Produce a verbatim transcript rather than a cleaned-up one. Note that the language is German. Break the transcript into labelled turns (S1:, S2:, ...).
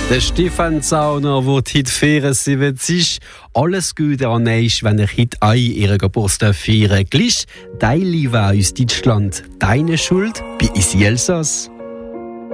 S1: Der Stefan Zauner wird heute vierundsiebzig. Alles Gute an euch, wenn ihr heute auch Ihren Geburtstag feiern. Gleich, dein Liebe aus Deutschland, deine Schuld bei Isi Elsass.